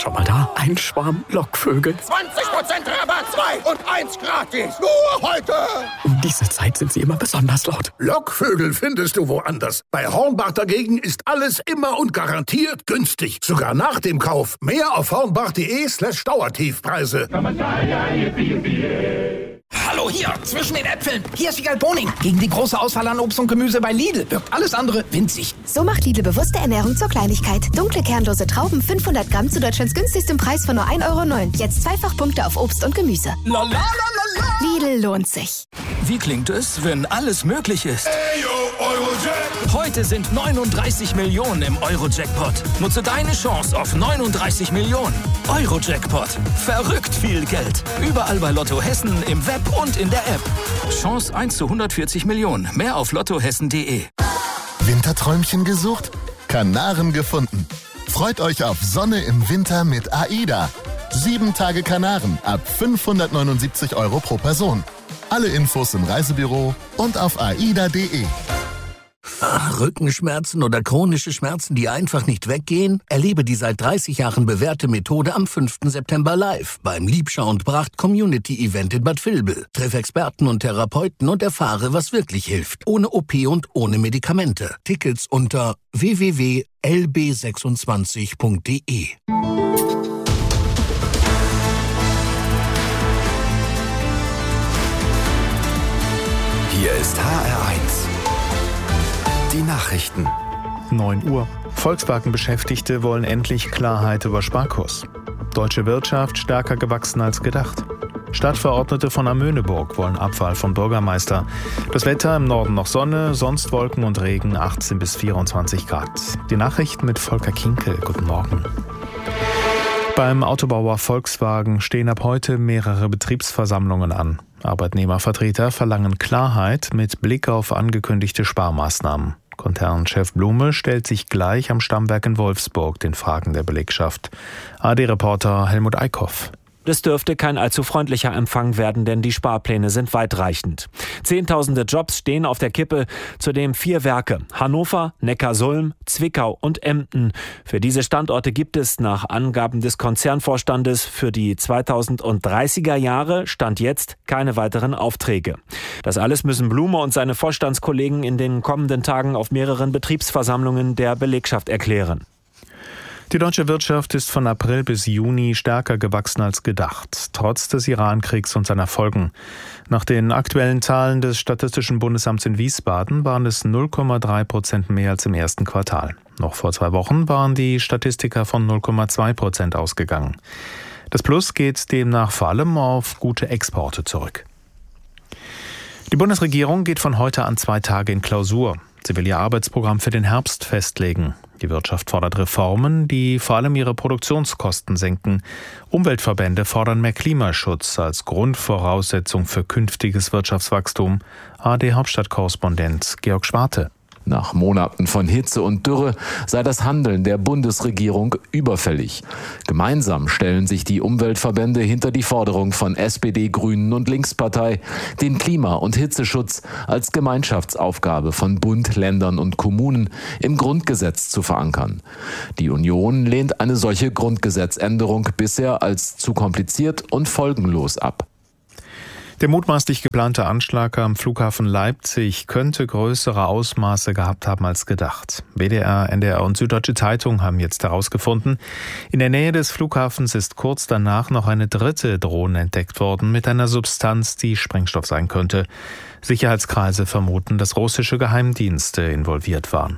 Schon mal da? Ein Schwarm Lockvögel. 20% Rabatt, 2 und 1 gratis. Nur heute. Um diese Zeit sind sie immer besonders laut. Lockvögel findest du woanders. Bei Hornbach dagegen ist alles immer und garantiert günstig. Sogar nach dem Kauf. Mehr auf hornbach.de/Dauertiefpreise. Hallo, hier, zwischen den Äpfeln. Hier ist Wiegald Boning. Gegen die große Auswahl an Obst und Gemüse bei Lidl wirkt alles andere winzig. So macht Lidl bewusste Ernährung zur Kleinigkeit. Dunkle, kernlose Trauben, 500 Gramm zu Deutschlands günstigstem Preis von nur 1,09 €. Jetzt Zweifachpunkte auf Obst und Gemüse. La la la la la. Lidl lohnt sich. Wie klingt es, wenn alles möglich ist? Heute sind 39 Millionen im Euro-Jackpot. Nutze deine Chance auf 39 Millionen. Euro-Jackpot. Verrückt viel Geld. Überall bei Lotto Hessen, im Web und in der App. Chance 1 zu 140 Millionen. Mehr auf lottohessen.de. Winterträumchen gesucht? Kanaren gefunden. Freut euch auf Sonne im Winter mit AIDA. 7 Tage Kanaren ab 579 € pro Person. Alle Infos im Reisebüro und auf aida.de. Rückenschmerzen oder chronische Schmerzen, die einfach nicht weggehen? Erlebe die seit 30 Jahren bewährte Methode am 5. September live beim Liebschau und Bracht Community Event in Bad Vilbel. Treff Experten und Therapeuten und erfahre, was wirklich hilft. Ohne OP und ohne Medikamente. Tickets unter www.lb26.de. Hier ist HR1. Die Nachrichten. 9 Uhr. Volkswagen-Beschäftigte wollen endlich Klarheit über Sparkurs. Deutsche Wirtschaft stärker gewachsen als gedacht. Stadtverordnete von Amöneburg wollen Abwahl vom Bürgermeister. Das Wetter im Norden noch Sonne, sonst Wolken und Regen, 18 bis 24 Grad. Die Nachrichten mit Volker Kinkel. Guten Morgen. Beim Autobauer Volkswagen stehen ab heute mehrere Betriebsversammlungen an. Arbeitnehmervertreter verlangen Klarheit mit Blick auf angekündigte Sparmaßnahmen. Konzernchef Blume stellt sich gleich am Stammwerk in Wolfsburg den Fragen der Belegschaft. ARD-Reporter Helmut Eickhoff. Das dürfte kein allzu freundlicher Empfang werden, denn die Sparpläne sind weitreichend. Zehntausende Jobs stehen auf der Kippe, zudem 4 Werke: Hannover, Neckarsulm, Zwickau und Emden. Für diese Standorte gibt es nach Angaben des Konzernvorstandes für die 2030er Jahre, Stand jetzt, keine weiteren Aufträge. Das alles müssen Blume und seine Vorstandskollegen in den kommenden Tagen auf mehreren Betriebsversammlungen der Belegschaft erklären. Die deutsche Wirtschaft ist von April bis Juni stärker gewachsen als gedacht, trotz des Iran-Kriegs und seiner Folgen. Nach den aktuellen Zahlen des Statistischen Bundesamts in Wiesbaden waren es 0,3% mehr als im ersten Quartal. Noch vor 2 Wochen waren die Statistiker von 0,2% ausgegangen. Das Plus geht demnach vor allem auf gute Exporte zurück. Die Bundesregierung geht von heute an 2 Tage in Klausur. Sie will ihr Arbeitsprogramm für den Herbst festlegen. Die Wirtschaft fordert Reformen, die vor allem ihre Produktionskosten senken. Umweltverbände fordern mehr Klimaschutz als Grundvoraussetzung für künftiges Wirtschaftswachstum. ARD-Hauptstadtkorrespondent Georg Schwarte. Nach Monaten von Hitze und Dürre sei das Handeln der Bundesregierung überfällig. Gemeinsam stellen sich die Umweltverbände hinter die Forderung von SPD, Grünen und Linkspartei, den Klima- und Hitzeschutz als Gemeinschaftsaufgabe von Bund, Ländern und Kommunen im Grundgesetz zu verankern. Die Union lehnt eine solche Grundgesetzänderung bisher als zu kompliziert und folgenlos ab. Der mutmaßlich geplante Anschlag am Flughafen Leipzig könnte größere Ausmaße gehabt haben als gedacht. WDR, NDR und Süddeutsche Zeitung haben jetzt herausgefunden, in der Nähe des Flughafens ist kurz danach noch eine dritte Drohne entdeckt worden mit einer Substanz, die Sprengstoff sein könnte. Sicherheitskreise vermuten, dass russische Geheimdienste involviert waren.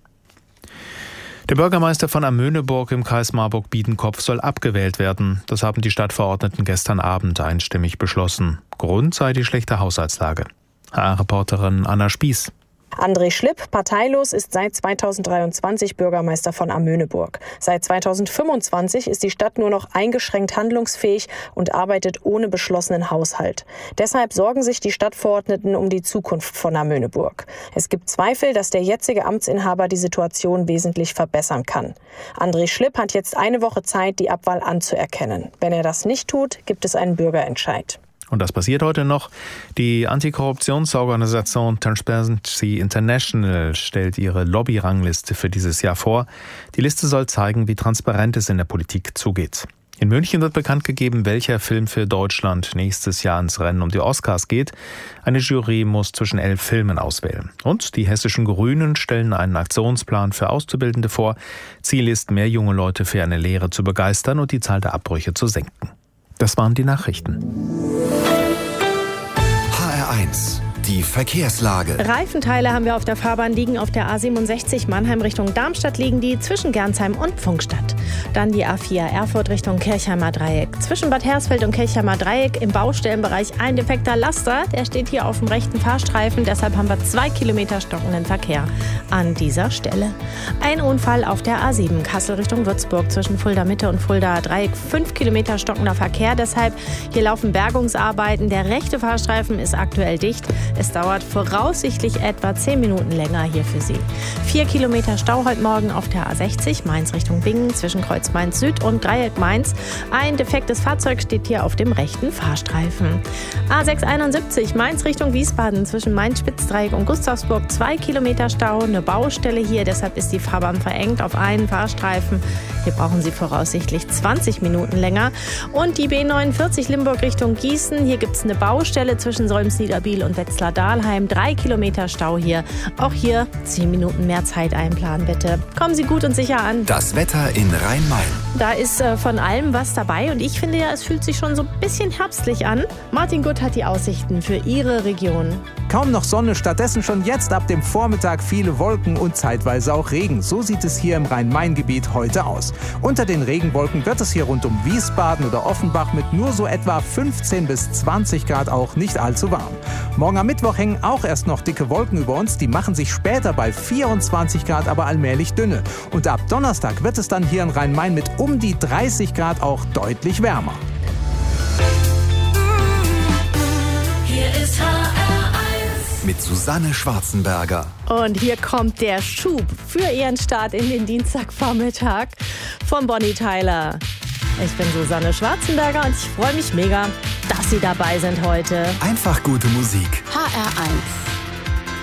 Der Bürgermeister von Amöneburg im Kreis Marburg-Biedenkopf soll abgewählt werden. Das haben die Stadtverordneten gestern Abend einstimmig beschlossen. Grund sei die schlechte Haushaltslage. HR-Reporterin Anna Spieß. André Schlipp, parteilos, ist seit 2023 Bürgermeister von Amöneburg. Seit 2025 ist die Stadt nur noch eingeschränkt handlungsfähig und arbeitet ohne beschlossenen Haushalt. Deshalb sorgen sich die Stadtverordneten um die Zukunft von Amöneburg. Es gibt Zweifel, dass der jetzige Amtsinhaber die Situation wesentlich verbessern kann. André Schlipp hat jetzt eine Woche Zeit, die Abwahl anzuerkennen. Wenn er das nicht tut, gibt es einen Bürgerentscheid. Und das passiert heute noch. Die Antikorruptionsorganisation Transparency International stellt ihre Lobby-Rangliste für dieses Jahr vor. Die Liste soll zeigen, wie transparent es in der Politik zugeht. In München wird bekannt gegeben, welcher Film für Deutschland nächstes Jahr ins Rennen um die Oscars geht. Eine Jury muss zwischen 11 Filmen auswählen. Und die hessischen Grünen stellen einen Aktionsplan für Auszubildende vor. Ziel ist, mehr junge Leute für eine Lehre zu begeistern und die Zahl der Abbrüche zu senken. Das waren die Nachrichten. HR1, die Verkehrslage. Reifenteile haben wir auf der Fahrbahn liegen. Auf der A67 Mannheim Richtung Darmstadt liegen die zwischen Gernsheim und Pfungstadt. Dann die A4 Erfurt Richtung Kirchheimer Dreieck. Zwischen Bad Hersfeld und Kirchheimer Dreieck im Baustellenbereich ein defekter Laster. Der steht hier auf dem rechten Fahrstreifen. Deshalb haben wir 2 Kilometer stockenden Verkehr an dieser Stelle. Ein Unfall auf der A7 Kassel Richtung Würzburg zwischen Fulda Mitte und Fulda Dreieck. 5 Kilometer stockender Verkehr. Deshalb hier laufen Bergungsarbeiten. Der rechte Fahrstreifen ist aktuell dicht. Es dauert voraussichtlich etwa 10 Minuten länger hier für Sie. 4 Kilometer Stau heute Morgen auf der A60 Mainz Richtung Bingen zwischen Kreuz Mainz Süd und Dreieck Mainz. Ein defektes Fahrzeug steht hier auf dem rechten Fahrstreifen. A671 Mainz Richtung Wiesbaden zwischen Mainz-Spitzdreieck und Gustavsburg. 2 Kilometer Stau, eine Baustelle hier. Deshalb ist die Fahrbahn verengt auf einen Fahrstreifen. Hier brauchen Sie voraussichtlich 20 Minuten länger. Und die B49 Limburg Richtung Gießen. Hier gibt es eine Baustelle zwischen Solms-Niederbiel und Wetzlar-Dahlheim. 3 Kilometer Stau hier. Auch hier 10 Minuten mehr Zeit einplanen, bitte. Kommen Sie gut und sicher an. Das Wetter in Rhein-Main. Da ist von allem was dabei. Und ich finde ja, es fühlt sich schon so ein bisschen herbstlich an. Martin Gutt hat die Aussichten für Ihre Region. Kaum noch Sonne, stattdessen schon jetzt ab dem Vormittag viele Wolken und zeitweise auch Regen. So sieht es hier im Rhein-Main-Gebiet heute aus. Unter den Regenwolken wird es hier rund um Wiesbaden oder Offenbach mit nur so etwa 15 bis 20 Grad auch nicht allzu warm. Morgen am Mittwoch hängen auch erst noch dicke Wolken über uns. Die machen sich später bei 24 Grad aber allmählich dünne. Und ab Donnerstag wird es dann hier in Rhein-Main mit um die 30 Grad auch deutlich wärmer. Hier ist HR1 mit Susanne Schwarzenberger. Und hier kommt der Schub für Ihren Start in den Dienstagvormittag von Bonnie Tyler. Ich bin Susanne Schwarzenberger und ich freue mich mega, dass Sie dabei sind heute. Einfach gute Musik. HR1